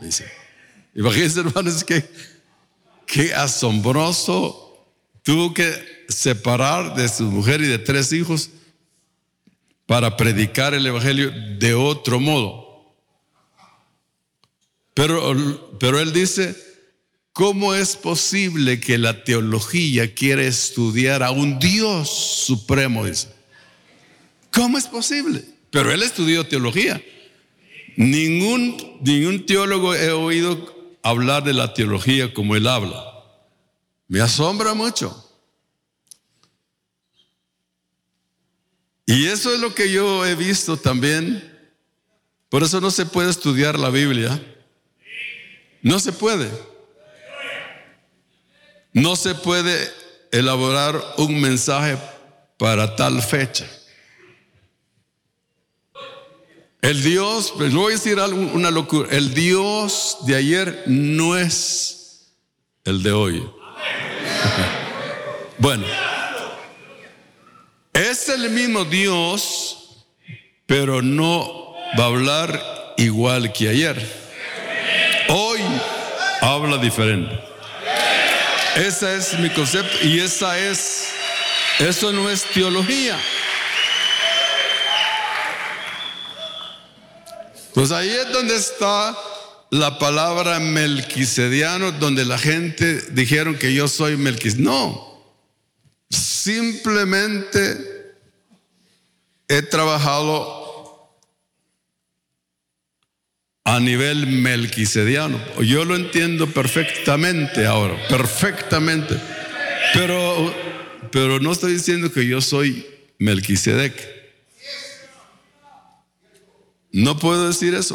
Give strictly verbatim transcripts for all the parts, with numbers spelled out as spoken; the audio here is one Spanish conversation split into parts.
dice. Imagínense, hermanos, que qué asombroso. Tuvo que separar de su mujer y de tres hijos para predicar el evangelio de otro modo. Pero, pero él dice, ¿cómo es posible que la teología quiera estudiar a un Dios supremo? Dice. ¿Cómo es posible? Pero él estudió teología. Ningún, ningún teólogo he oído hablar de la teología como él habla. Me asombra mucho. Y eso es lo que yo he visto también. Por eso no se puede estudiar la Biblia. No se puede. No se puede elaborar un mensaje para tal fecha. El Dios, les voy a decir algo, una locura. El Dios de ayer no es el de hoy. Bueno, es el mismo Dios, pero no va a hablar igual que ayer. Hoy habla diferente. Ese es mi concepto y esa es, eso no es teología. Pues ahí es donde está la palabra melquisediano, donde la gente dijeron que yo soy melquisediano. No, simplemente he trabajado a nivel melquisediano. Yo lo entiendo perfectamente ahora, perfectamente. Pero, pero no estoy diciendo que yo soy Melquisedec. No puedo decir eso.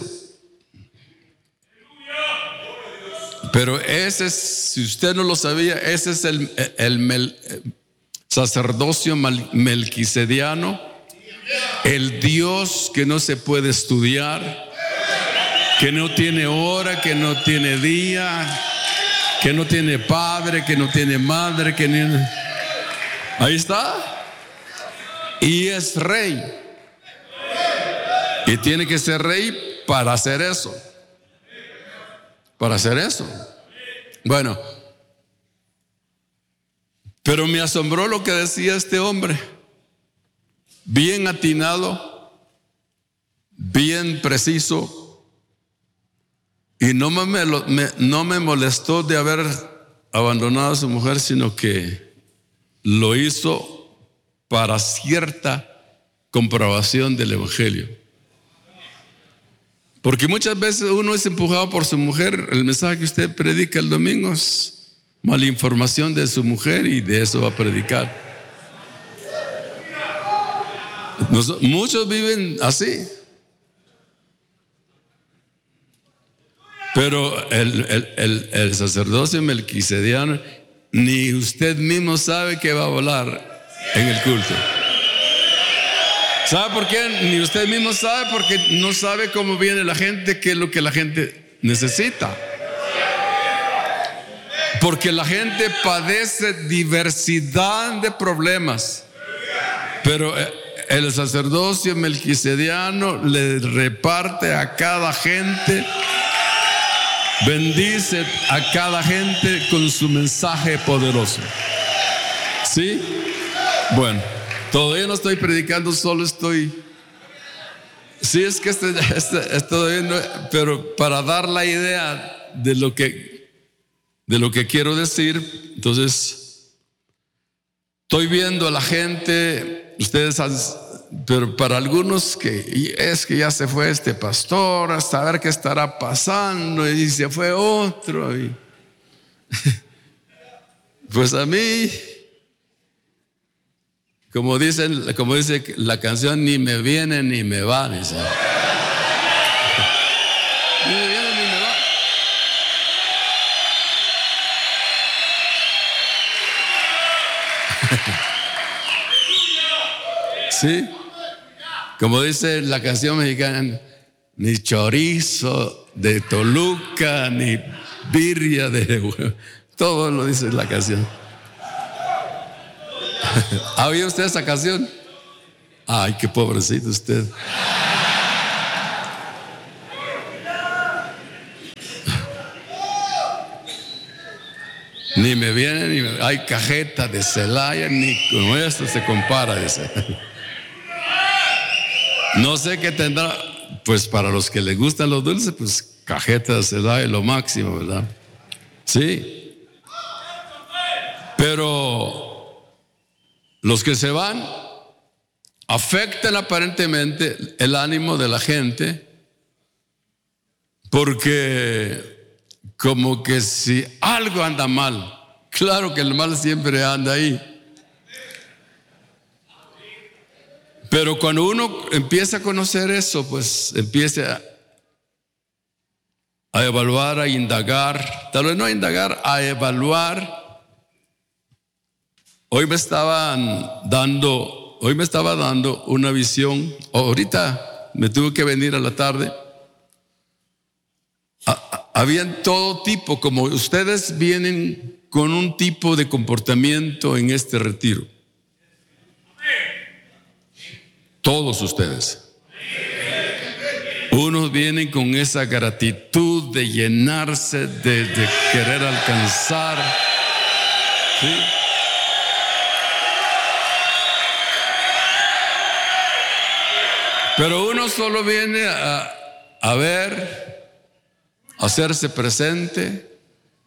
Pero ese es, si usted no lo sabía, ese es el, el, mel, el sacerdocio melquisediano, el Dios que no se puede estudiar, que no tiene hora, que no tiene día, que no tiene padre, que no tiene madre, que ni... Ahí está. Y es rey. Y tiene que ser rey para hacer eso. Para hacer eso. Bueno, pero me asombró lo que decía este hombre. Bien atinado, bien preciso. Y no me, me, no me molestó de haber abandonado a su mujer, sino que lo hizo para cierta comprobación del evangelio. Porque muchas veces uno es empujado por su mujer. El mensaje que usted predica el domingo es mala información de su mujer y de eso va a predicar. Nos, muchos viven así. Pero el, el, el, el sacerdocio melquisediano, ni usted mismo sabe qué va a hablar en el culto. ¿Sabe por qué? Ni usted mismo sabe, porque no sabe cómo viene la gente, qué es lo que la gente necesita. Porque la gente padece diversidad de problemas. Pero el sacerdocio melquisediano le reparte a cada gente, bendice a cada gente con su mensaje poderoso. ¿Sí? Bueno. Todavía no estoy predicando, solo estoy. Sí, es que este, este, este todavía no, pero para dar la idea de lo que de lo que quiero decir, entonces estoy viendo a la gente, ustedes, pero para algunos que es que ya se fue este pastor, a saber qué estará pasando, y se fue otro, y pues a mí, Como, dicen, como dice la canción, ni me viene ni me va. Dice. Ni me viene ni me va. Sí. Como dice la canción mexicana, ni chorizo de Toluca, ni birria de... Todo lo dice la canción. ¿Ha oído usted esa canción? Ay, qué pobrecito usted. Ni me viene, ni me, hay cajeta de Celaya, ni con esto se compara. Dice. No sé qué tendrá, pues para los que les gustan los dulces, pues cajeta de Celaya, lo máximo, ¿verdad? Sí. Pero los que se van afectan aparentemente el ánimo de la gente, porque como que si algo anda mal, claro que el mal siempre anda ahí. Pero cuando uno empieza a conocer eso, pues empieza a evaluar, a indagar, tal vez no a indagar, a evaluar. Hoy me estaban dando, hoy me estaba dando una visión, ahorita me tuve que venir a la tarde. Habían todo tipo, como ustedes vienen con un tipo de comportamiento en este retiro. Todos ustedes. Unos vienen con esa gratitud de llenarse, de, de querer alcanzar. ¿Sí? Pero uno solo viene a, a ver, hacerse presente,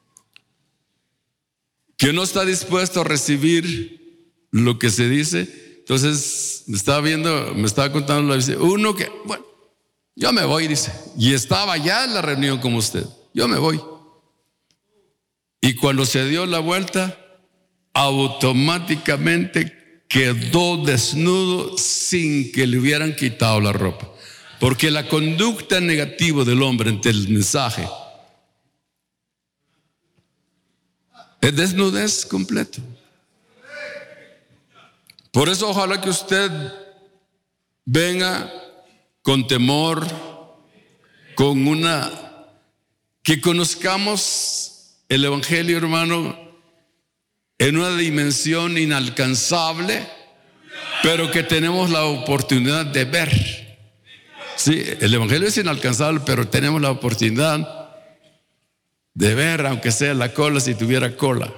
que no está dispuesto a recibir lo que se dice. Entonces me estaba viendo, me estaba contando la visita, uno que, bueno, yo me voy, dice, y estaba ya en la reunión como usted, yo me voy. Y cuando se dio la vuelta, automáticamente quedó desnudo sin que le hubieran quitado la ropa. Porque la conducta negativa del hombre ante el mensaje es desnudez completa. Por eso ojalá que usted venga con temor, con una, que conozcamos el Evangelio, hermano, en una dimensión inalcanzable, pero que tenemos la oportunidad de ver. Sí, el Evangelio es inalcanzable, pero tenemos la oportunidad de ver, aunque sea la cola, si tuviera cola.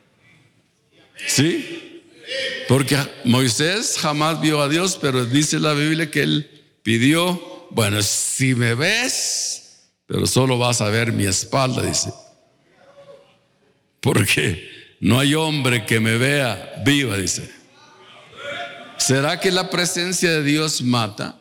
¿Sí? Porque Moisés jamás vio a Dios, pero dice la Biblia que él pidió, bueno, si me ves, pero solo vas a ver mi espalda, dice. Porque no hay hombre que me vea viva, dice. ¿Será que la presencia de Dios mata?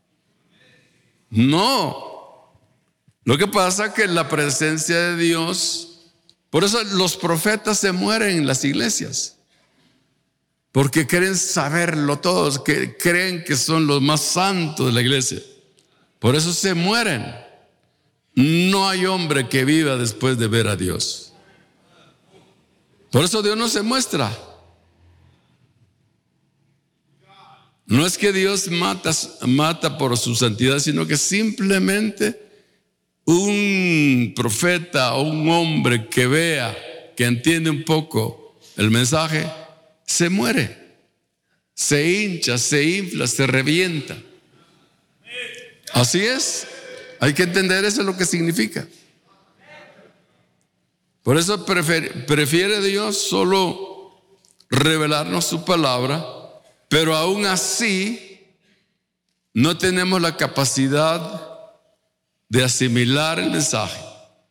No. Lo que pasa es que la presencia de Dios, por eso los profetas se mueren en las iglesias. Porque quieren saberlo todos, que creen que son los más santos de la iglesia. Por eso se mueren. No hay hombre que viva después de ver a Dios. Por eso Dios no se muestra. No es que Dios mata, mata por su santidad, sino que simplemente un profeta o un hombre que vea, que entiende un poco el mensaje, se muere, se hincha, se infla, se revienta. Así es. Hay que entender eso, es lo que significa. Por eso prefiere, prefiere Dios solo revelarnos su palabra, pero aún así no tenemos la capacidad de asimilar el mensaje.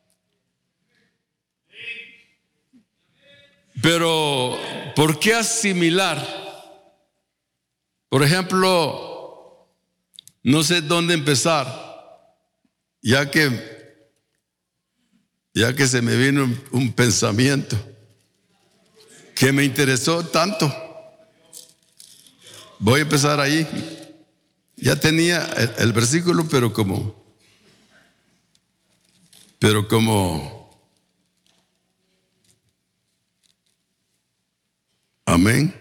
Pero, ¿por qué asimilar? Por ejemplo, no sé dónde empezar, ya que, ya que se me vino un, un pensamiento que me interesó tanto. Voy a empezar ahí. Ya tenía el, el versículo, pero como, pero como, amén.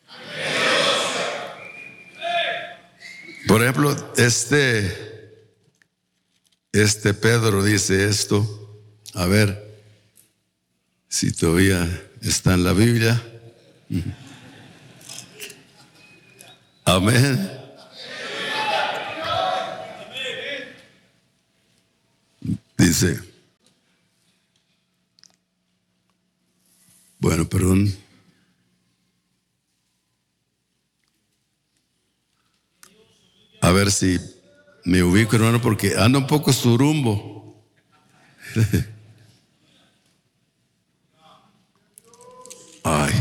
Por ejemplo, este, este Pedro dice esto. A ver si todavía está en la Biblia. Amén. Dice, Bueno, perdón. A ver si me ubico, hermano, porque anda un poco surumbo. Ay.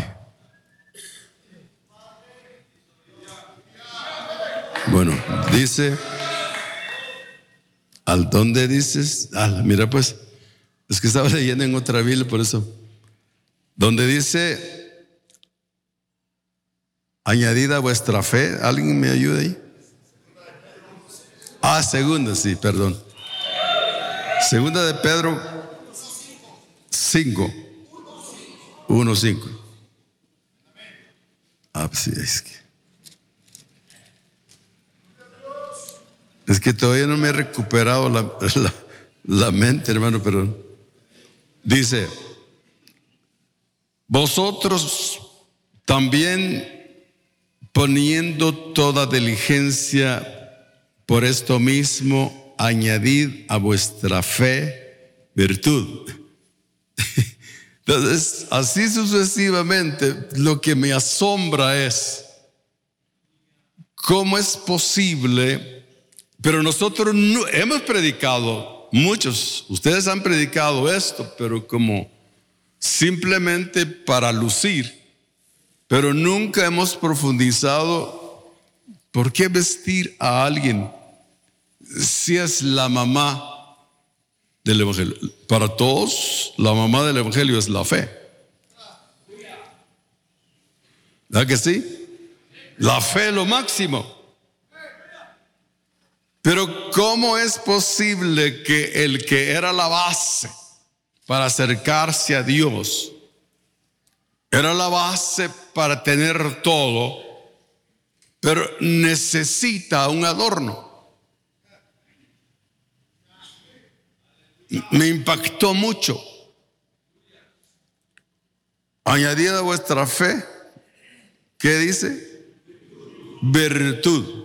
Bueno, dice, ¿al dónde dices? Ah, mira pues, es que estaba leyendo en otra Biblia, por eso. Donde dice, añadida vuestra fe, ¿alguien me ayuda ahí? Ah, segunda, sí, perdón. Segunda de Pedro cinco. uno, cinco. Ah, pues sí, es que. Es que todavía no me he recuperado la, la, la mente, hermano, perdón. Dice, vosotros también poniendo toda diligencia por esto mismo, añadid a vuestra fe virtud. Entonces, así sucesivamente, lo que me asombra es cómo es posible, pero nosotros no, hemos predicado, muchos, ustedes han predicado esto, pero como simplemente para lucir, pero nunca hemos profundizado por qué vestir a alguien si es la mamá del evangelio. Para todos, la mamá del evangelio es la fe. ¿Verdad que sí? La fe es lo máximo. Pero ¿cómo es posible que el que era la base para acercarse a Dios, era la base para tener todo, pero necesita un adorno? Me impactó mucho. Añadida a vuestra fe, ¿qué dice? Virtud.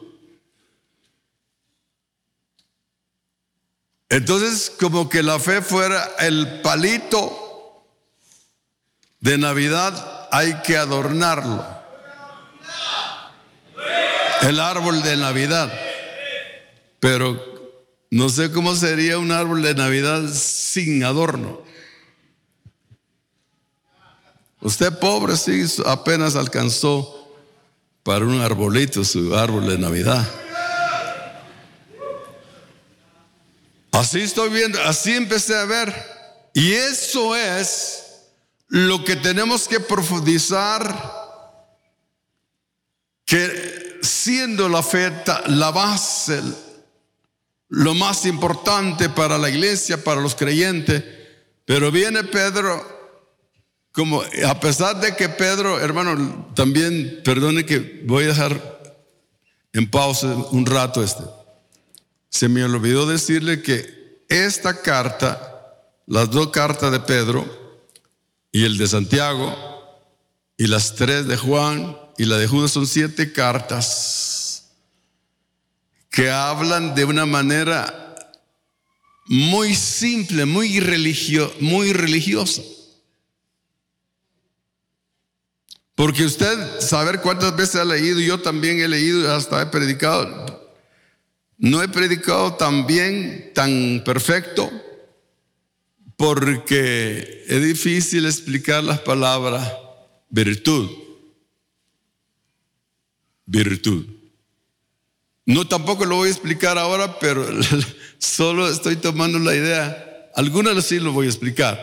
Entonces, como que la fe fuera el palito de Navidad, hay que adornarlo. El árbol de Navidad. Pero no sé cómo sería un árbol de Navidad sin adorno. Usted pobre, sí, apenas alcanzó para un arbolito su árbol de Navidad. Así estoy viendo, así empecé a ver. Y eso es lo que tenemos que profundizar, que siendo la fe la base, lo más importante para la iglesia, para los creyentes. Pero viene Pedro, como a pesar de que Pedro, hermano, también, perdone que voy a dejar en pausa un rato este. Se me olvidó decirle que esta carta, las dos cartas de Pedro y el de Santiago y las tres de Juan y la de Judas son siete cartas que hablan de una manera muy simple, muy, religio, muy religiosa. Porque usted, saber cuántas veces ha leído, yo también he leído, hasta he predicado. No he predicado tan bien, tan perfecto, porque es difícil explicar las palabras virtud. Virtud. No, tampoco lo voy a explicar ahora, pero solo estoy tomando la idea. Algunas sí lo voy a explicar.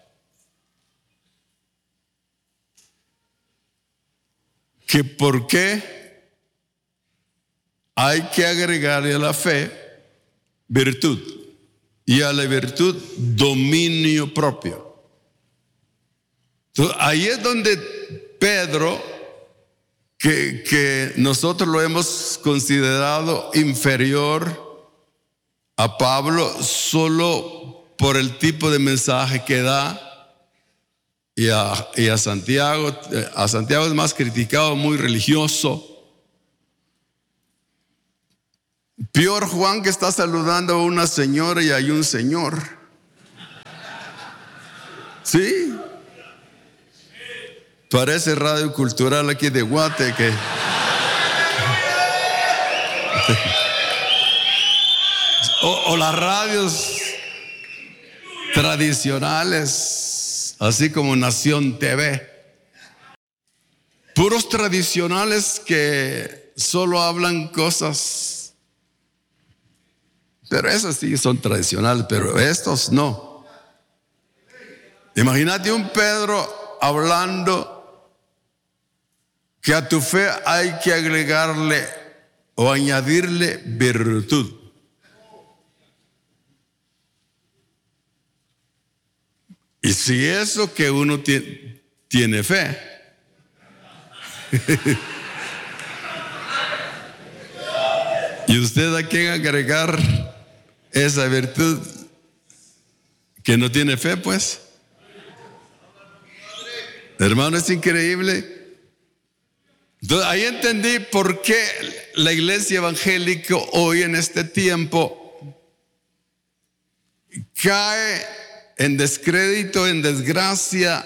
Que por qué hay que agregarle a la fe virtud y a la virtud dominio propio. Entonces, ahí es donde Pedro, que, que nosotros lo hemos considerado inferior a Pablo solo por el tipo de mensaje que da, y a, y a Santiago, a Santiago es más criticado, muy religioso. Peor Juan, que está saludando a una señora y hay un señor. ¿Sí? Parece Radio Cultural aquí de Guate que... o, o las radios tradicionales, así como Nación T V. Puros tradicionales que solo hablan cosas. Pero esos sí son tradicionales, pero estos no. Imagínate un Pedro hablando que a tu fe hay que agregarle o añadirle virtud. Y si eso que uno tiene, tiene fe. Y usted a quién agregar esa virtud que no tiene fe, pues. Hermano, es increíble. Entonces, ahí entendí por qué la iglesia evangélica hoy en este tiempo cae en descrédito, en desgracia,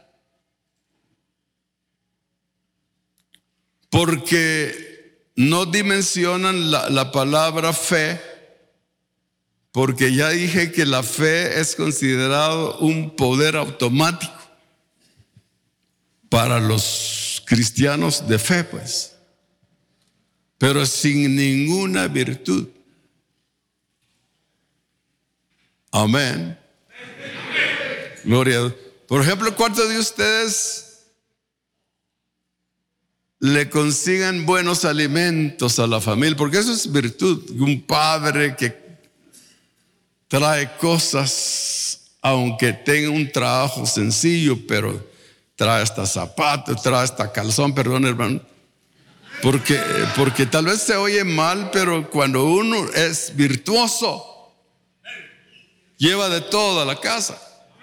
porque no dimensionan la, la palabra fe, porque ya dije que la fe es considerado un poder automático para los cristianos de fe, pues, pero sin ninguna virtud. Amén. Gloria a Dios. Por ejemplo, ¿cuántos de ustedes le consigan buenos alimentos a la familia? Porque eso es virtud. Un padre que trae cosas, aunque tenga un trabajo sencillo, pero trae hasta zapatos, trae hasta calzón, perdón, hermano. Porque, porque tal vez se oye mal, pero cuando uno es virtuoso, lleva de todo a la casa.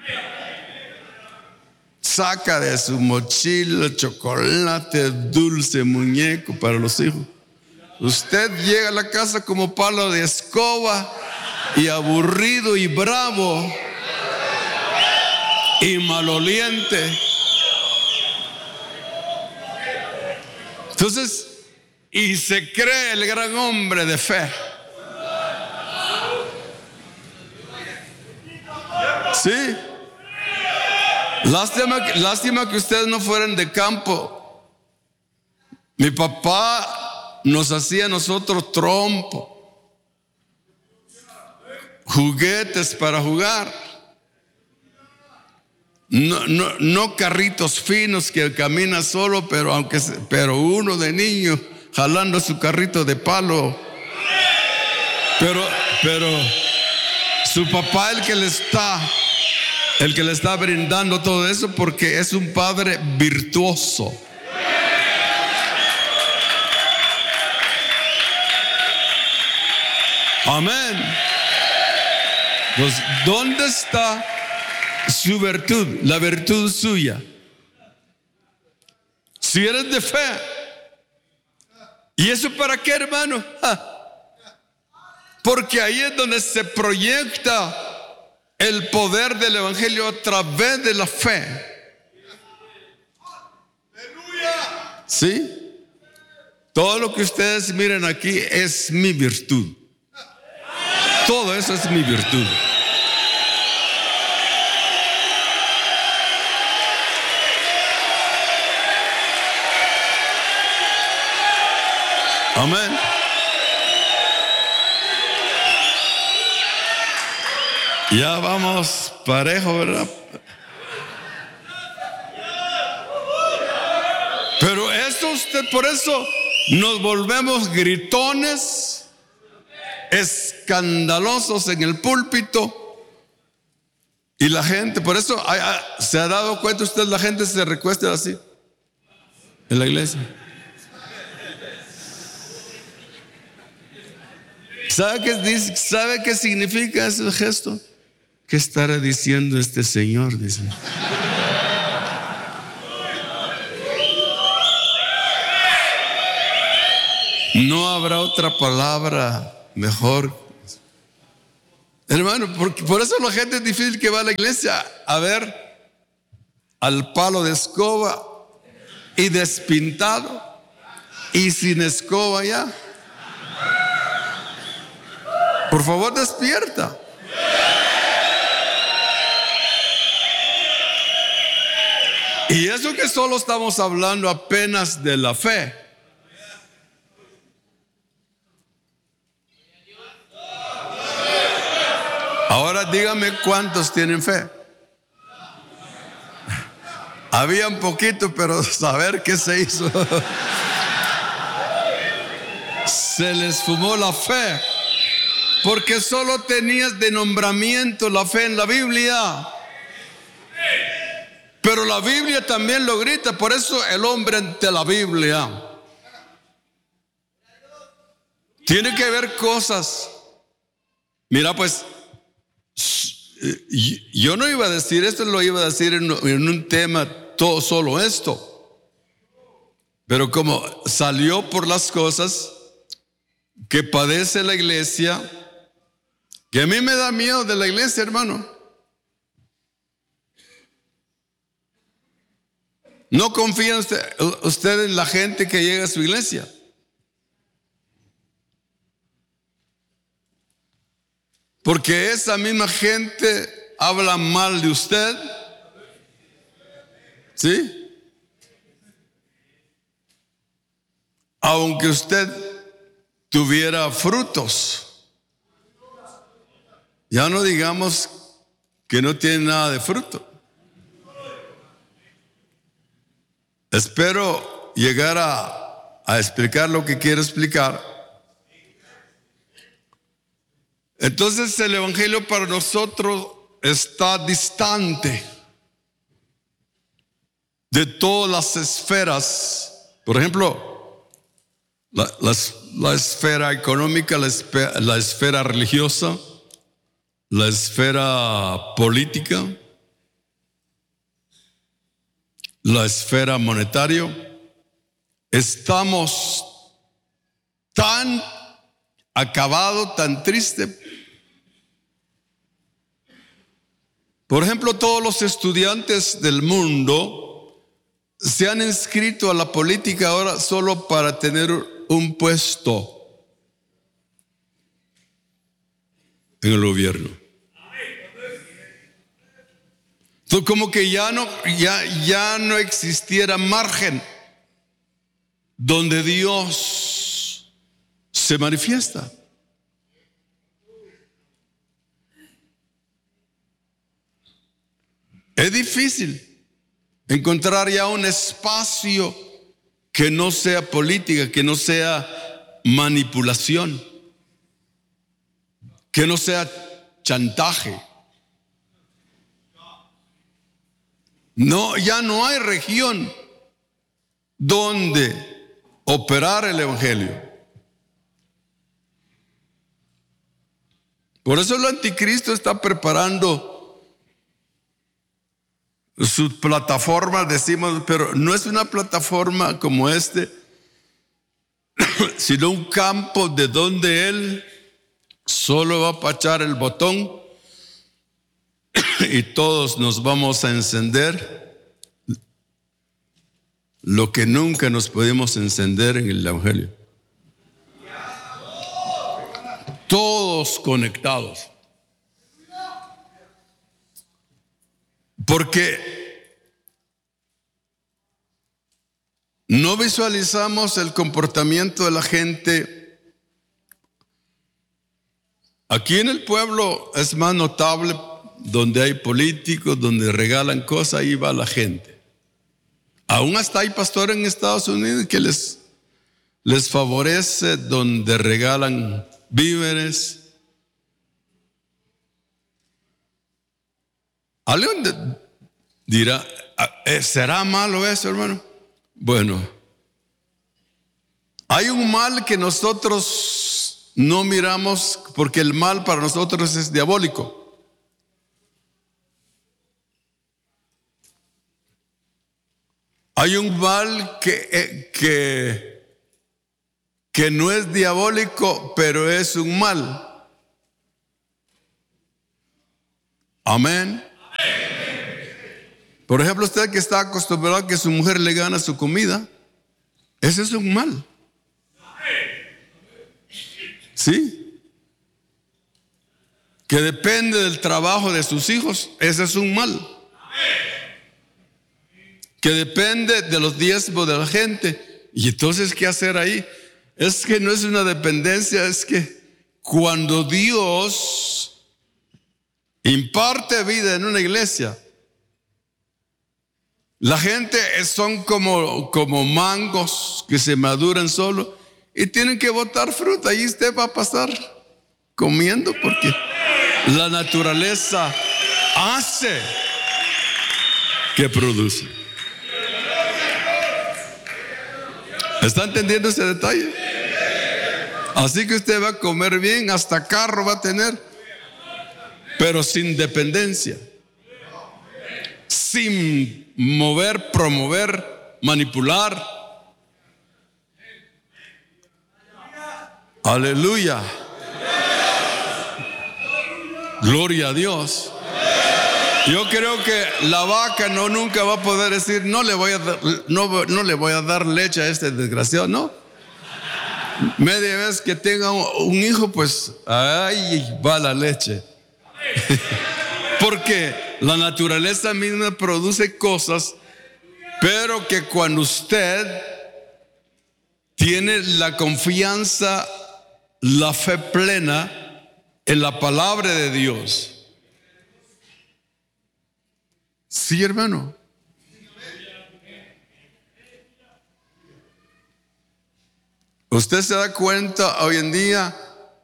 Saca de su mochila chocolate, dulce, muñeco para los hijos. Usted llega a la casa como palo de escoba y aburrido y bravo y maloliente. Entonces, y se cree el gran hombre de fe. Sí. Lástima, lástima que ustedes no fueran de campo. Mi papá nos hacía a nosotros trompo, juguetes para jugar. No, no, no carritos finos que camina solo, pero aunque pero uno de niño jalando su carrito de palo. Pero, pero su papá el que le está, el que le está brindando todo eso, porque es un padre virtuoso. Amén. Pues, ¿dónde está su virtud, la virtud suya? Si eres de fe. ¿Y eso para qué, hermano? Ah, porque ahí es donde se proyecta el poder del evangelio a través de la fe. ¿Sí? Todo lo que ustedes miren aquí es mi virtud. Todo eso es mi virtud. Amén. Ya vamos parejo, ¿verdad? Pero eso usted, por eso nos volvemos gritones, escandalosos en el púlpito. Y la gente, por eso se ha dado cuenta usted, la gente se recuesta así en la iglesia. ¿Sabe qué dice? ¿Sabe qué significa ese gesto? ¿Qué estará diciendo este señor? Dice. No habrá otra palabra mejor. Hermano, porque por eso la gente es difícil que va a la iglesia a ver al palo de escoba y despintado y sin escoba ya. Por favor, despierta. Y eso que solo estamos hablando apenas de la fe. Ahora dígame cuántos tienen fe. Había un poquito, pero saber qué se hizo. Se les fumó la fe. Porque solo tenías de nombramiento la fe en la Biblia. Pero la Biblia también lo grita. Por eso el hombre ante la Biblia tiene que ver cosas. Mira, pues yo no iba a decir esto, lo iba a decir en, en un tema todo solo esto. Pero como salió por las cosas que padece la iglesia, que a mí me da miedo de la iglesia, hermano. ¿No confía usted, usted en la gente que llega a su iglesia? Porque esa misma gente habla mal de usted. ¿Sí? Aunque usted tuviera frutos. Ya no digamos que no tiene nada de fruto. Espero llegar a, a explicar lo que quiero explicar. Entonces el evangelio para nosotros está distante de todas las esferas. Por ejemplo, la, la, la esfera económica, la esfera, la esfera religiosa, la esfera política, la esfera monetaria. Estamos tan acabados, tan tristes. Por ejemplo, todos los estudiantes del mundo se han inscrito a la política ahora solo para tener un puesto en el gobierno. Entonces, como que ya no, ya, ya no existiera margen donde Dios se manifiesta. Es difícil encontrar ya un espacio que no sea política, que no sea manipulación, que no sea chantaje. No, ya no hay región donde operar el evangelio. Por eso el anticristo está preparando su plataforma, decimos, pero no es una plataforma como este, sino un campo de donde él solo va a apachar el botón y todos nos vamos a encender lo que nunca nos podemos encender en el evangelio. Todos conectados. Porque no visualizamos el comportamiento de la gente. Aquí en el pueblo es más notable, donde hay políticos, donde regalan cosas, ahí va la gente. Aún hasta hay pastores en Estados Unidos que les, les favorece, donde regalan víveres. Alguien dirá, ¿será malo eso, hermano? Bueno, hay un mal que nosotros no miramos porque el mal para nosotros es diabólico. Hay un mal que, que, que no es diabólico, pero es un mal. Amén. Por ejemplo, usted que está acostumbrado a que su mujer le gana su comida, ese es un mal. ¿Sí? Que depende del trabajo de sus hijos, ese es un mal. Que depende de los diezmos de la gente. Y entonces, ¿qué hacer ahí? Es que no es una dependencia, es que cuando Dios imparte vida en una iglesia, la gente son como, como mangos que se maduran solo y tienen que botar fruta. Y usted va a pasar comiendo porque la naturaleza hace que produce. ¿Está entendiendo ese detalle? Así que usted va a comer bien, hasta carro va a tener, pero sin dependencia, sin mover, promover, manipular. Aleluya. Gloria a Dios. Yo creo que la vaca no nunca va a poder decir, no le voy a dar, no, no le voy a dar leche a este desgraciado, no. Media vez que tenga un hijo, pues ahí va la leche. Porque la naturaleza misma produce cosas, pero que cuando usted tiene la confianza, la fe plena en la palabra de Dios. Sí, hermano. Usted se da cuenta hoy en día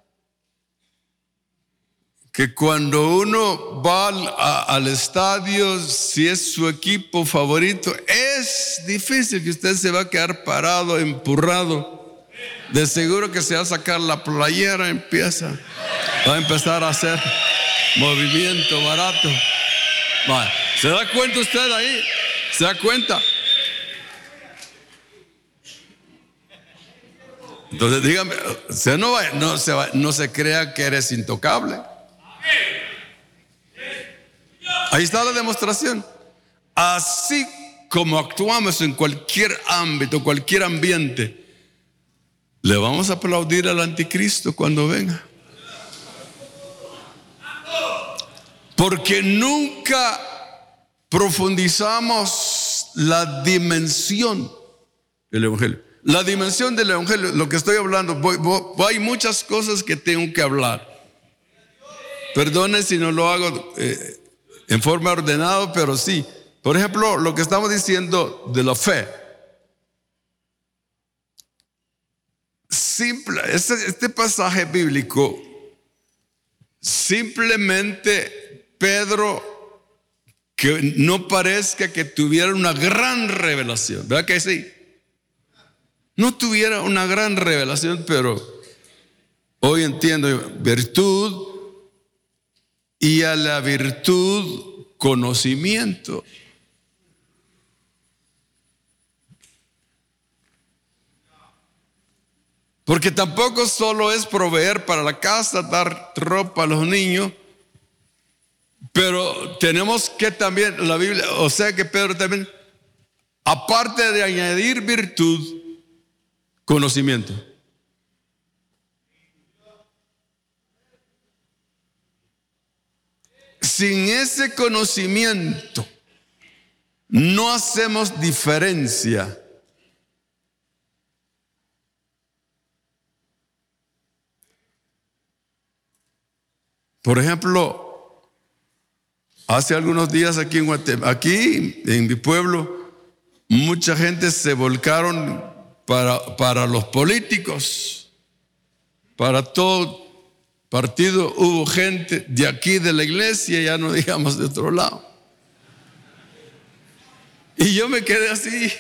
que cuando uno va al, a, al estadio, si es su equipo favorito, es difícil que usted se va a quedar parado, empurrado. De seguro que se va a sacar la playera, empieza, va a empezar a hacer movimiento barato. Vale. ¿Se da cuenta usted ahí? ¿Se da cuenta? Entonces dígame, usted no, va, no, se va, no se crea que eres intocable. Ahí está la demostración. Así como actuamos en cualquier ámbito, cualquier ambiente, le vamos a aplaudir al anticristo cuando venga. Porque nunca profundizamos la dimensión del evangelio. La dimensión del evangelio, lo que estoy hablando, voy, voy, hay muchas cosas que tengo que hablar. Perdone si no lo hago eh, en forma ordenada, pero sí. Por ejemplo, lo que estamos diciendo de la fe. Simple, este, este pasaje bíblico, simplemente Pedro, que no parezca que tuviera una gran revelación, ¿verdad que sí? No tuviera una gran revelación, pero hoy entiendo virtud y a la virtud conocimiento. Porque tampoco solo es proveer para la casa, dar ropa a los niños, pero tenemos que también, la Biblia, o sea que Pedro también, aparte de añadir virtud, conocimiento. Sin ese conocimiento, no hacemos diferencia. Por ejemplo, hace algunos días aquí en Guatemala, aquí en mi pueblo, mucha gente se volcaron para, para los políticos, para todo partido. Hubo gente de aquí de la iglesia, ya no digamos de otro lado. Y yo me quedé así.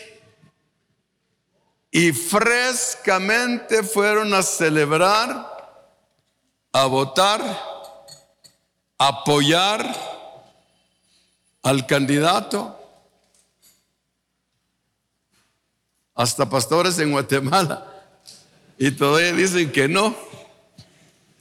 Y frescamente fueron a celebrar, a votar, a apoyar al candidato. Hasta pastores en Guatemala. Y todavía dicen que no.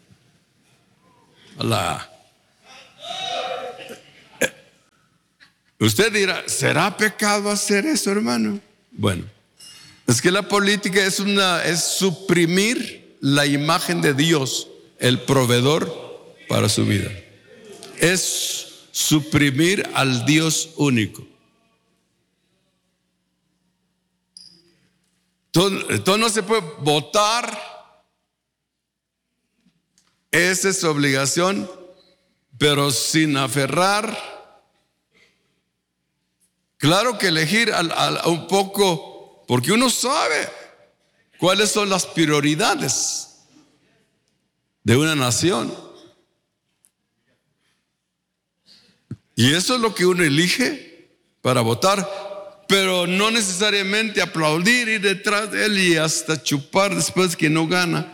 Hola. Usted dirá, ¿será pecado hacer eso, hermano? Bueno, es que la política es una, es suprimir la imagen de Dios, el proveedor para su vida. Es suprimir al Dios único. Entonces, entonces no se puede votar. Esa es su obligación, pero sin aferrar. Claro que elegir al, al, un poco, porque uno sabe cuáles son las prioridades de una nación. Y eso es lo que uno elige para votar, pero no necesariamente aplaudir, ir detrás de él y hasta chupar después que no gana.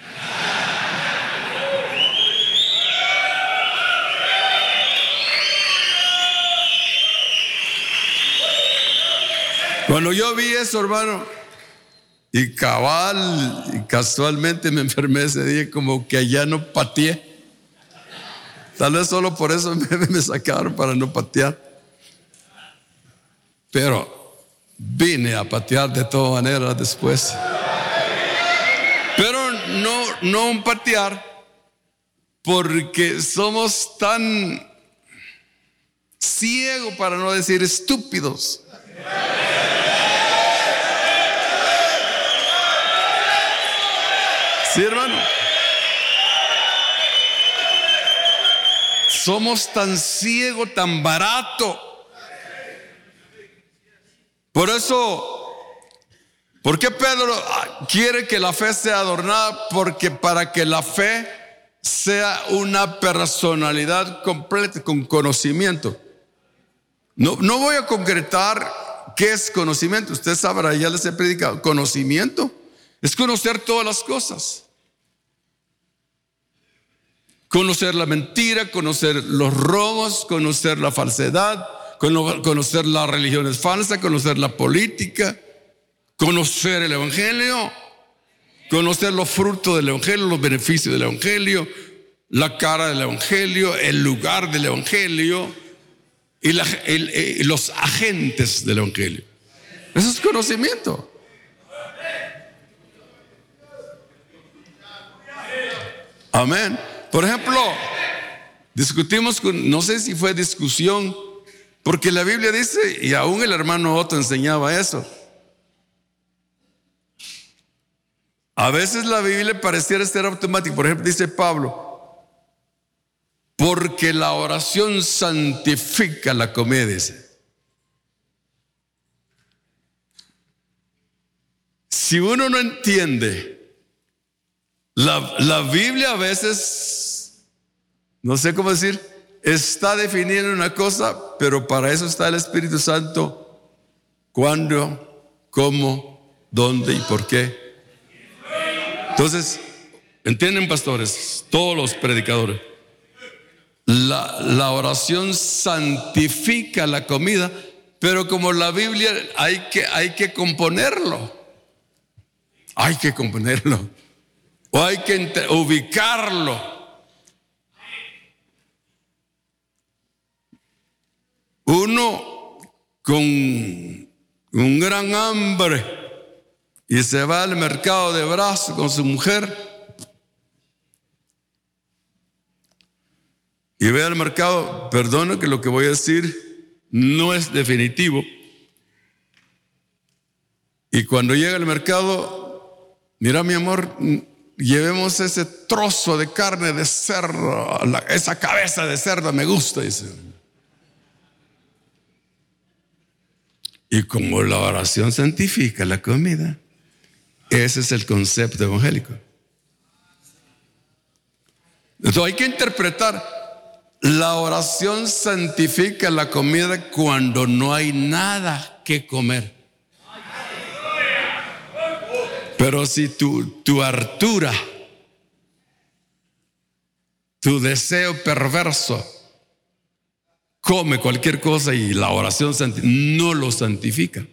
Cuando yo vi eso, hermano, y cabal, y casualmente me enfermé ese día, como que allá no pateé. Tal vez solo por eso me, me sacaron para no patear. Pero vine a patear de todas maneras después. Pero no, no un patear, porque somos tan ciegos, para no decir estúpidos. Sí, hermano. Somos tan ciegos, tan barato. Por eso, ¿por qué Pedro quiere que la fe sea adornada? Porque para que la fe sea una personalidad completa, con conocimiento. No, no voy a concretar qué es conocimiento. Usted sabrá, ya les he predicado. Conocimiento es conocer todas las cosas. Conocer la mentira, conocer los robos, conocer la falsedad, conocer las religiones falsas, conocer la política, conocer el evangelio, conocer los frutos del evangelio, los beneficios del evangelio, la cara del evangelio, el lugar del evangelio y la, el, el, los agentes del evangelio. Eso es conocimiento. Amén. Por ejemplo, discutimos con, no sé si fue discusión, porque la Biblia dice, y aún el hermano Otto enseñaba eso. A veces la Biblia pareciera ser automática. Por ejemplo, dice Pablo, porque la oración santifica la comida, dice. Si uno no entiende, la, la Biblia a veces, no sé cómo decir, está definiendo una cosa, pero para eso está el Espíritu Santo. ¿Cuándo, cómo, dónde y por qué? Entonces, ¿entienden, pastores? Todos los predicadores. La, la oración santifica la comida, pero como la Biblia hay que, hay que componerlo. Hay que componerlo. O hay que ubicarlo. Uno con un gran hambre y se va al mercado de brazo con su mujer y ve al mercado. Perdone que lo que voy a decir no es definitivo. Y cuando llega al mercado, mira, mi amor, llevemos ese trozo de carne de cerdo, esa cabeza de cerdo me gusta, dice. Y como la oración santifica la comida, ese es el concepto evangélico. Entonces hay que interpretar, la oración santifica la comida cuando no hay nada que comer. Pero si tu, tu hartura, tu deseo perverso, come cualquier cosa y la oración no lo santifica.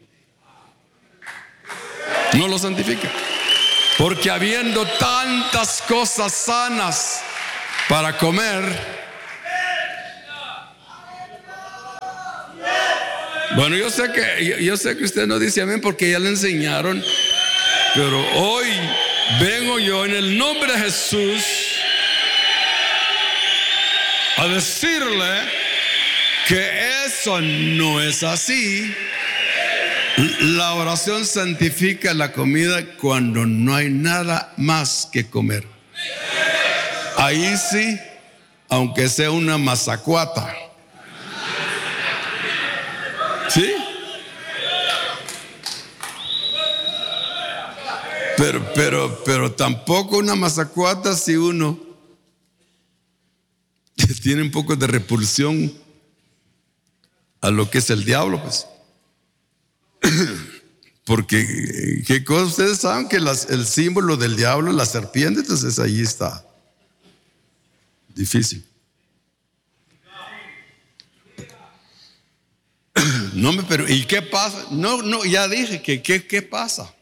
No lo santifica. Porque habiendo tantas cosas sanas para comer, Bueno, yo sé que yo, yo sé que usted no dice amén porque ya le enseñaron, pero hoy vengo yo en el nombre de Jesús a decirle que eso no es así. La oración santifica la comida cuando no hay nada más que comer. Ahí sí, aunque sea una mazacuata. ¿Sí? Pero, pero, pero tampoco una mazacuata si uno tiene un poco de repulsión a lo que es el diablo, pues. Porque, ¿qué cosa? Ustedes saben que las, el símbolo del diablo es la serpiente, entonces ahí está. Difícil. No me, pero, ¿y qué pasa? No, no, ya dije que, ¿qué, qué pasa?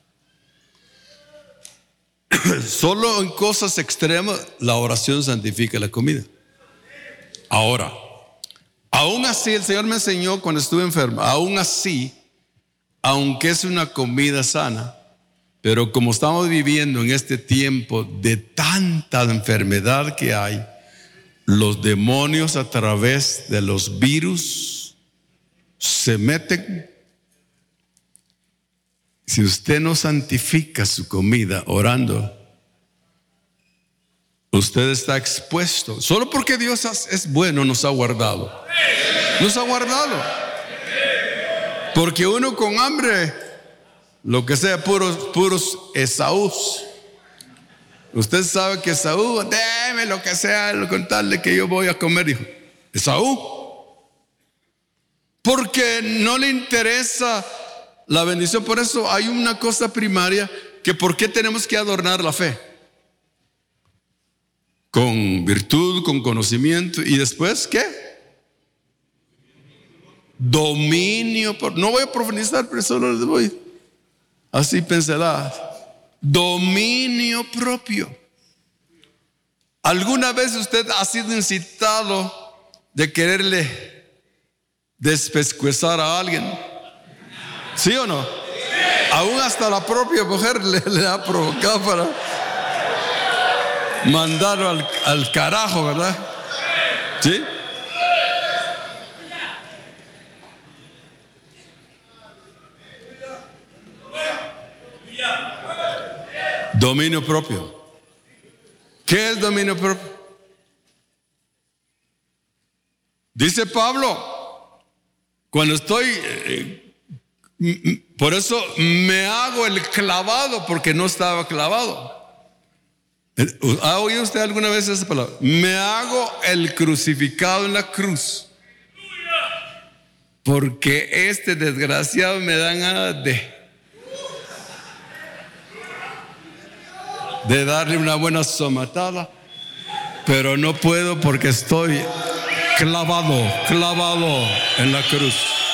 Solo en cosas extremas la oración santifica la comida. Ahora, aún así, el Señor me enseñó cuando estuve enfermo, aún así, aunque es una comida sana, pero como estamos viviendo en este tiempo de tanta enfermedad que hay, los demonios a través de los virus se meten. Si usted no santifica su comida orando, usted está expuesto. Solo porque Dios es bueno nos ha guardado. Nos ha guardado. Porque uno con hambre, lo que sea, puros, puros Esaús. Usted sabe que Esaú, déme lo que sea, con tal de que yo voy a comer, dijo Esaú. Porque no le interesa la bendición. Por eso hay una cosa primaria, que por qué tenemos que adornar la fe. Con virtud, con conocimiento. Y después, ¿qué? Dominio. No voy a profundizar, pero solo les voy así pensará. Dominio propio. ¿Alguna vez usted ha sido incitado de quererle despescuezar a alguien? ¿Sí o no? Sí. Aún hasta la propia mujer le, le ha provocado para mandarlo al, al carajo, ¿verdad? ¿Sí? Dominio propio. ¿Qué es dominio propio? Dice Pablo, cuando estoy, eh, por eso me hago el clavado, porque no estaba clavado. ¿Ha oído usted alguna vez esa palabra? Me hago el crucificado en la cruz, porque este desgraciado me da ganas de de darle una buena somatada, pero no puedo porque estoy clavado, clavado en la cruz.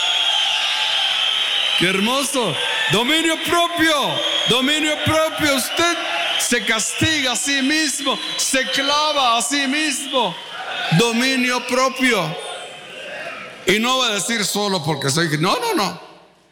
¡Qué hermoso! Dominio propio, dominio propio. Usted se castiga a sí mismo, se clava a sí mismo. Dominio propio. Y no va a decir solo porque soy... No, no, no.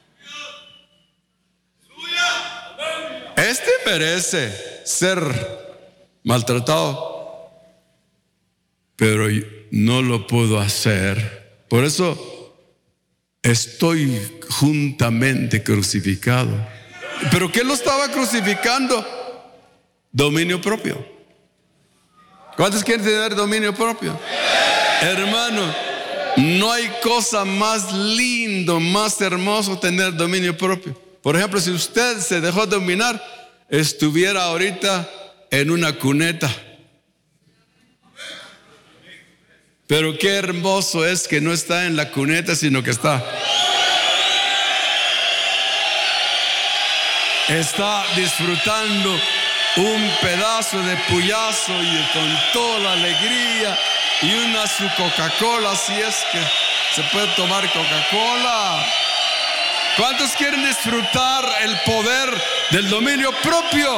Este merece ser maltratado, pero no lo puedo hacer. Por eso estoy juntamente crucificado. ¿Pero qué lo estaba crucificando? Dominio propio. ¿Cuántos quieren tener dominio propio? Hermano, no hay cosa más lindo, más hermoso tener dominio propio. Por ejemplo, si usted se dejó dominar, estuviera ahorita en una cuneta. Pero qué hermoso es que no está en la cuneta, sino que está está disfrutando un pedazo de puyazo y con toda la alegría y una su Coca-Cola, si es que se puede tomar Coca-Cola. ¿Cuántos quieren disfrutar el poder del dominio propio?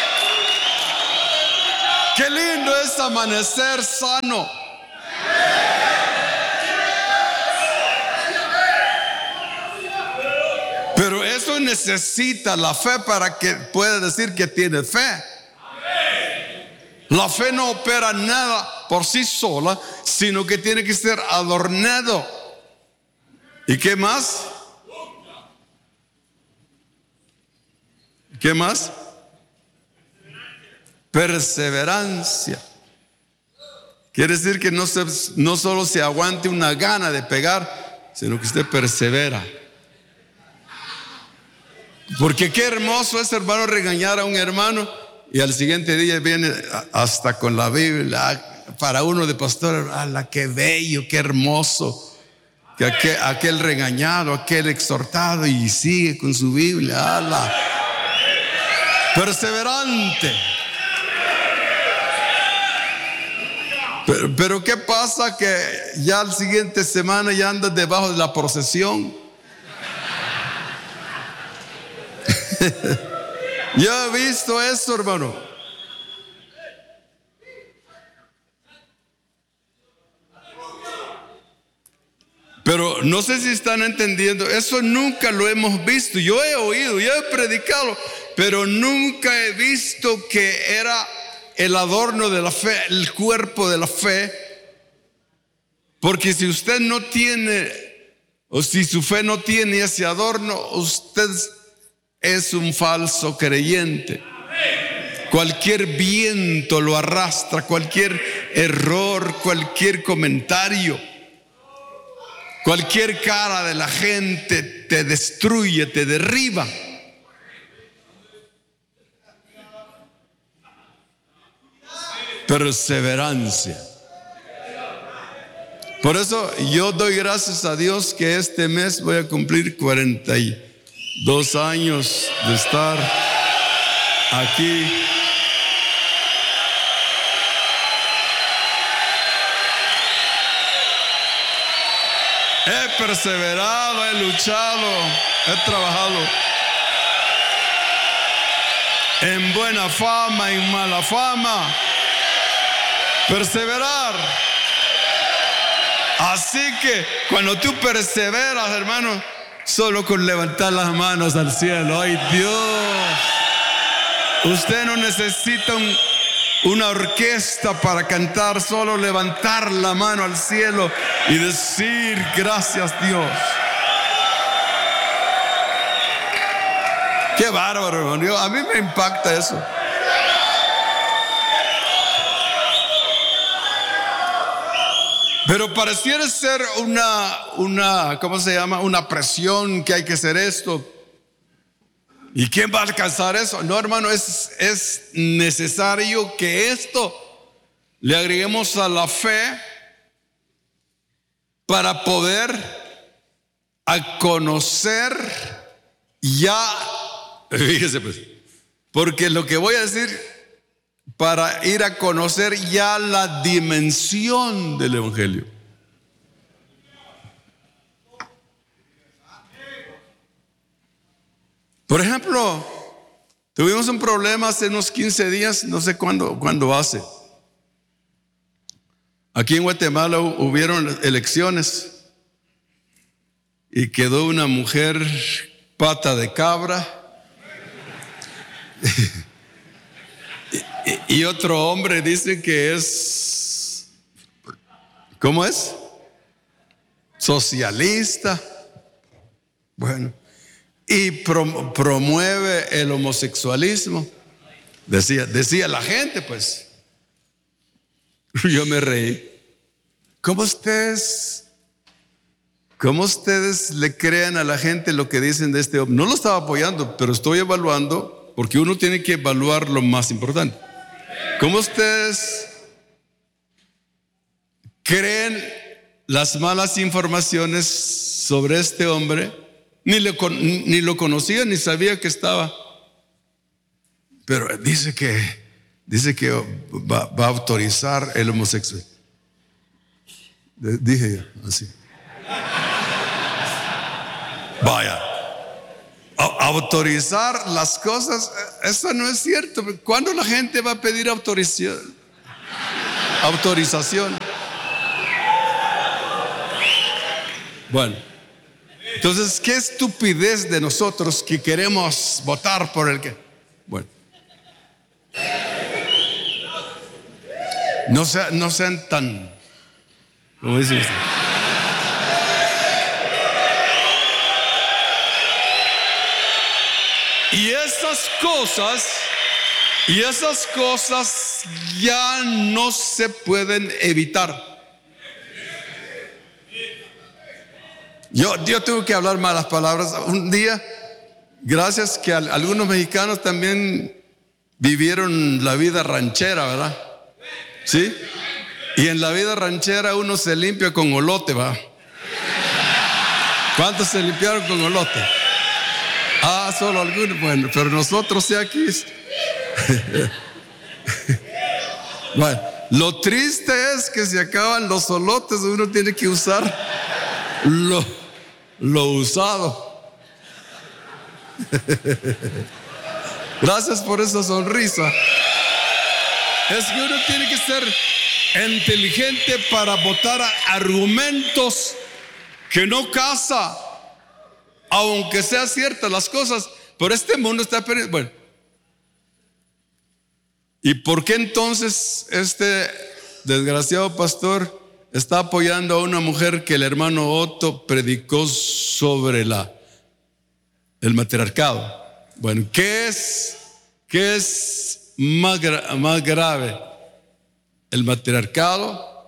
Qué lindo es amanecer sano. necesita la fe para que pueda decir que tiene fe. La fe no opera nada por sí sola, sino que tiene que ser adornado. ¿Y qué más? ¿Qué más? Perseverancia. Quiere decir que no, se, no solo se aguante una gana de pegar, sino que usted persevera. Porque qué hermoso es, hermano, regañar a un hermano y al siguiente día viene hasta con la Biblia. Para uno de pastor, ¡ala, qué bello, qué hermoso! Que aquel, aquel regañado, aquel exhortado, y sigue con su Biblia. ¡Ala! Perseverante. Pero, pero ¿qué pasa? Que ya la siguiente semana ya andas debajo de la procesión. Yo he visto eso, hermano. Pero no sé si están entendiendo, eso nunca lo hemos visto. Yo he oído, yo he predicado, pero nunca he visto que era el adorno de la fe, el cuerpo de la fe. Porque si usted no tiene, o si su fe no tiene ese adorno, usted es un falso creyente. Cualquier viento lo arrastra, cualquier error, cualquier comentario, cualquier cara de la gente te destruye, te derriba. Perseverancia. Por eso yo doy gracias a Dios que este mes voy a cumplir cuarenta y dos años de estar aquí. He perseverado, he luchado, he trabajado en buena fama, en mala fama. Perseverar. Así que cuando tú perseveras, hermano, solo con levantar las manos al cielo, ¡ay Dios! Usted no necesita un, una orquesta para cantar, solo levantar la mano al cielo y decir gracias Dios. Qué bárbaro, hermano. A mí me impacta eso. Pero pareciera ser una, una, ¿cómo se llama? Una presión que hay que hacer esto. ¿Y quién va a alcanzar eso? No, hermano, es, es necesario que esto le agreguemos a la fe para poder a conocer ya, fíjese pues, porque lo que voy a decir, para ir a conocer ya la dimensión del Evangelio. Por ejemplo, tuvimos un problema hace unos quince días, no sé cuándo, cuándo hace. Aquí en Guatemala hubieron elecciones y quedó una mujer pata de cabra y, y otro hombre dice que es, ¿cómo es? Socialista. Bueno, y prom- promueve el homosexualismo. Decía, decía la gente, pues. Yo me reí. ¿Cómo ustedes, cómo ustedes le crean a la gente lo que dicen de este hombre? No lo estaba apoyando, pero estoy evaluando, porque uno tiene que evaluar lo más importante. ¿Cómo ustedes creen las malas informaciones sobre este hombre? Ni lo, ni lo conocía, ni sabía que estaba. Pero dice que, dice que va, va a autorizar el homosexual. Dije yo, así. Vaya. A, autorizar las cosas, eso no es cierto. ¿Cuándo la gente va a pedir autorización? Autorización. Bueno. Entonces, qué estupidez de nosotros que queremos votar por el que... Bueno. No, sea, no sean tan... ¿Cómo dice usted? Y esas cosas, y esas cosas ya no se pueden evitar. Yo, yo tuve que hablar malas palabras un día, gracias que al, algunos mexicanos también vivieron la vida ranchera, ¿verdad? ¿Sí? Y en la vida ranchera uno se limpia con olote, ¿va? ¿Cuántos se limpiaron con olote? Ah, solo algunos. Bueno, pero nosotros sí aquí. Bueno, lo triste es que se acaban los olotes, uno tiene que usar lo, lo usado. Gracias por esa sonrisa. Es que uno tiene que ser inteligente para votar argumentos que no casa, aunque sea ciertas las cosas. Pero este mundo está perdido. Bueno, ¿y por qué entonces este desgraciado pastor está apoyando a una mujer que el hermano Otto predicó sobre la, el matriarcado? Bueno, ¿qué es, qué es más, gra, más grave? ¿El matriarcado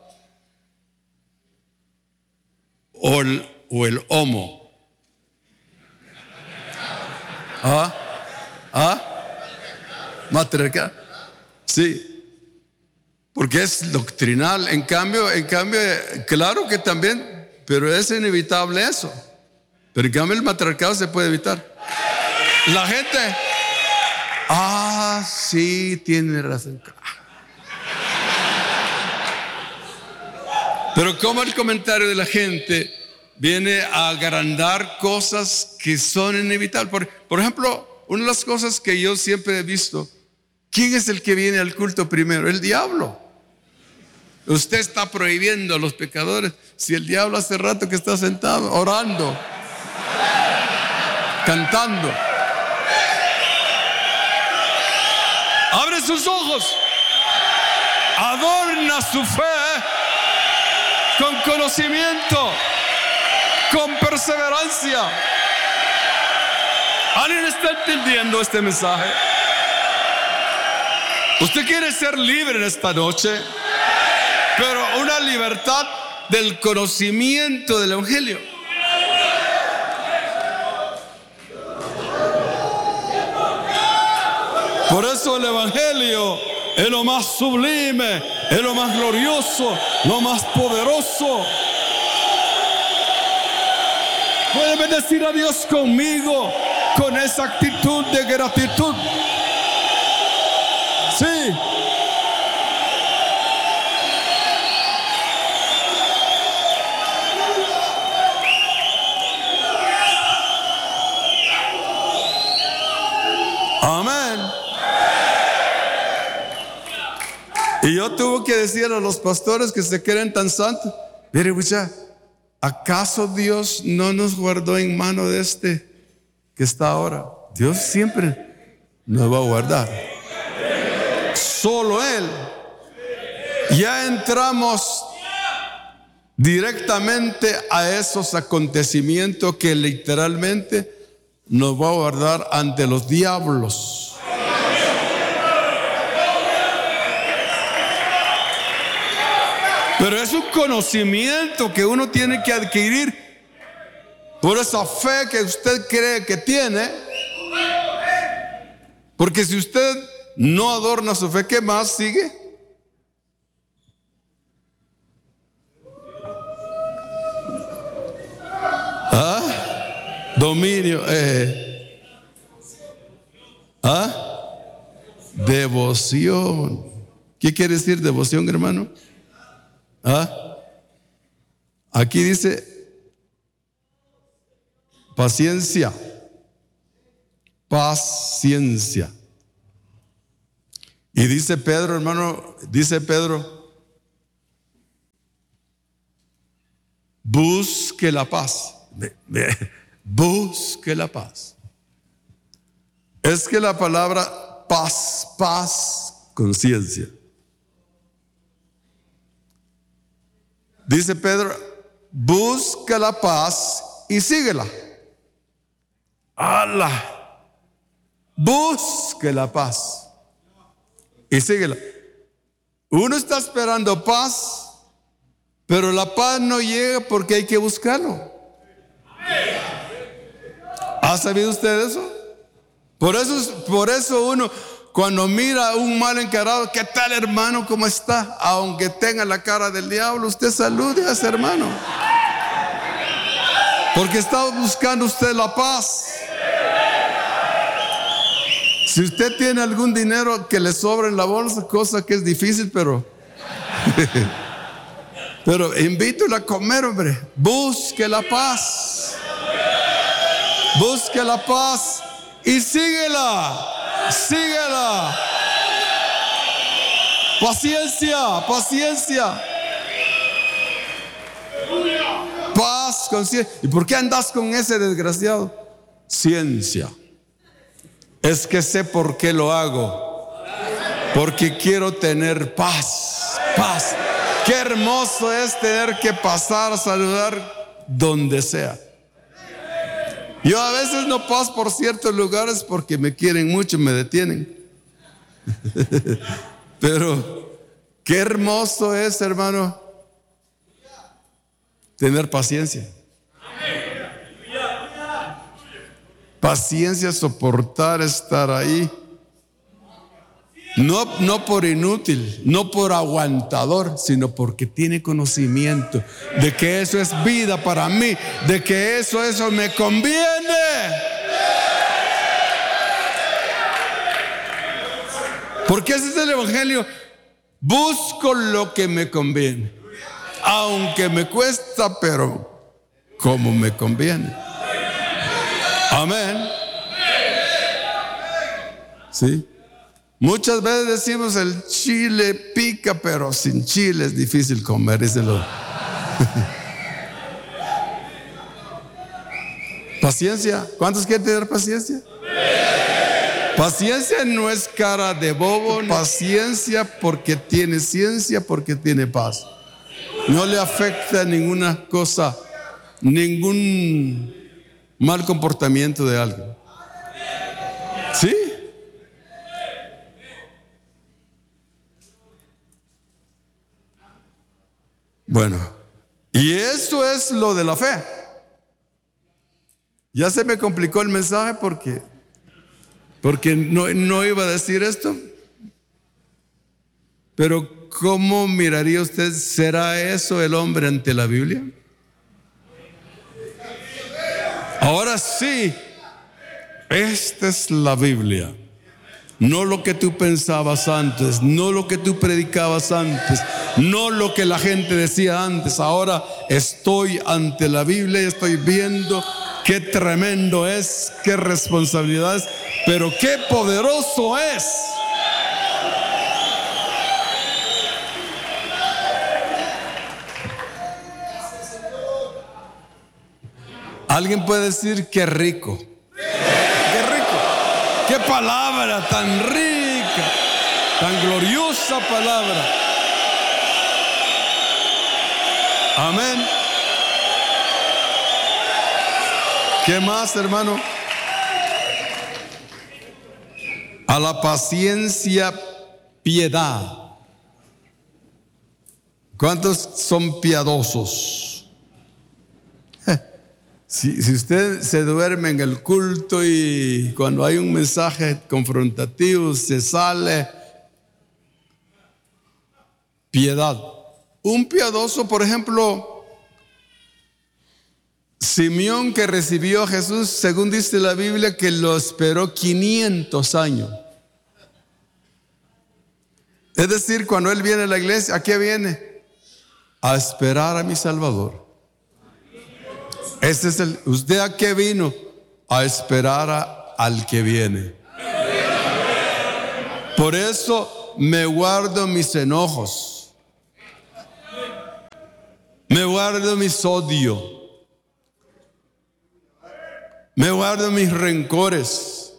o el, o el homo? ¿Ah? ¿Ah? ¿Matriarcado? Sí, porque es doctrinal. En cambio, en cambio, claro que también, pero es inevitable eso. Pero en cambio el matriarcado se puede evitar. La gente, ah, sí, tiene razón. Pero como el comentario de la gente viene a agrandar cosas que son inevitables. Por, por ejemplo, una de las cosas que yo siempre he visto, ¿quién es el que viene al culto primero? El diablo. Usted está prohibiendo a los pecadores. Si el diablo hace rato que está sentado, orando, cantando. Abre sus ojos. Adorna su fe con conocimiento, con perseverancia. ¿Alguien está entendiendo este mensaje? Usted quiere ser libre en esta noche, pero una libertad del conocimiento del Evangelio. Por eso el Evangelio es lo más sublime, es lo más glorioso, lo más poderoso. Puede bendecir a Dios conmigo con esa actitud de gratitud. Sí. Amén. Y yo tuve que decir a los pastores que se creen tan santos, mire, muchacha, ¿acaso Dios no nos guardó en mano de este que está ahora? Dios siempre nos va a guardar. Solo Él. Ya entramos directamente a esos acontecimientos que literalmente nos va a guardar ante los diablos. Pero es un conocimiento que uno tiene que adquirir por esa fe que usted cree que tiene. Porque si usted no adorna su fe, ¿qué más sigue? ¿Ah? Dominio. Eh. ¿Ah? Devoción. ¿Qué quiere decir devoción, hermano? ¿Ah? Aquí dice paciencia. Paciencia. Y dice Pedro, hermano, dice Pedro, busque la paz. Busque la paz. Es que la palabra paz, paz, conciencia. Dice Pedro, busca la paz y síguela. ¡Hala! Busque la paz y síguela. Uno está esperando paz, pero la paz no llega porque hay que buscarlo. ¿Ha sabido usted eso? Por eso, por eso uno, cuando mira a un mal encarado, ¿qué tal, hermano? ¿Cómo está? Aunque tenga la cara del diablo, usted salude a ese hermano. Porque está buscando usted la paz. Si usted tiene algún dinero que le sobra en la bolsa, cosa que es difícil, pero pero invítelo a comer, hombre. Busque la paz. Busque la paz y síguela. Síguela. Paciencia, paciencia. Paz, conciencia. ¿Y por qué andas con ese desgraciado? Ciencia. Es que sé por qué lo hago. Porque quiero tener paz. Paz. Qué hermoso es tener que pasar a saludar donde sea. Yo a veces no paso por ciertos lugares porque me quieren mucho, me detienen. Pero qué hermoso es, hermano, tener paciencia. Paciencia, soportar estar ahí. No, no por inútil, no por aguantador, sino porque tiene conocimiento de que eso es vida para mí, de que eso, eso me conviene. Porque ese es el evangelio. Busco lo que me conviene, aunque me cuesta, pero como me conviene. Amén. Sí. Muchas veces decimos el chile pica, pero sin chile es difícil comer, díselo. Paciencia. ¿Cuántos quieren tener paciencia? Paciencia no es cara de bobo. Paciencia porque tiene ciencia, porque tiene paz. No le afecta ninguna cosa, ningún mal comportamiento de alguien. ¿Sí? Bueno, y eso es lo de la fe. Ya se me complicó el mensaje porque porque no, no iba a decir esto. Pero ¿cómo miraría usted? ¿Será eso el hombre ante la Biblia? Ahora sí, esta es la Biblia. No lo que tú pensabas antes, no lo que tú predicabas antes, no lo que la gente decía antes. Ahora estoy ante la Biblia y estoy viendo qué tremendo es, qué responsabilidad es, pero qué poderoso es. Alguien puede decir qué rico. Qué palabra tan rica, tan gloriosa palabra. Amén. ¿Qué más, hermano? A la paciencia, piedad. ¿Cuántos son piadosos? Si, si usted se duerme en el culto y cuando hay un mensaje confrontativo se sale, piedad. Un piadoso, por ejemplo, Simeón, que recibió a Jesús, según dice la Biblia, que lo esperó quinientos años. Es decir, cuando él viene a la iglesia, ¿a qué viene? A esperar a mi Salvador. Ese es el, ¿usted a qué vino? A esperar a, al que viene. Por eso me guardo mis enojos, me guardo mis odios, Me guardo mis rencores.